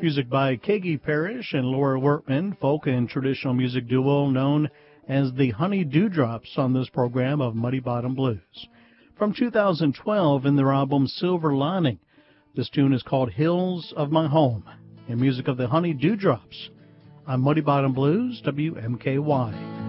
Music by Kagi Parrish and Laura Workman, folk and traditional music duo known as the Honey Dewdrops on this program of Muddy Bottom Blues. From 2012 in their album Silver Lining, this tune is called Hills of My Home, and music of the Honey Dewdrops on Muddy Bottom Blues, WMKY.